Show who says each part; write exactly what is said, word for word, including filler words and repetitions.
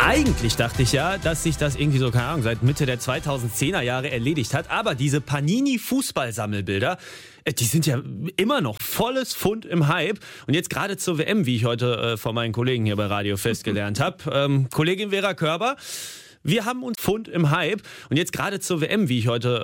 Speaker 1: Eigentlich dachte ich ja, dass sich das irgendwie so, keine Ahnung, seit Mitte der zweitausendzehner Jahre erledigt hat. Aber diese Panini-Fußball-Sammelbilder, äh, die sind ja immer noch volles Pfund im Hype. Und jetzt gerade zur W M, wie ich heute äh, von meinen Kollegen hier bei Radio Fest gelernt habe. Ähm, Kollegin Vera Körber, wir haben uns Pfund im Hype. Und jetzt gerade zur W M, wie ich heute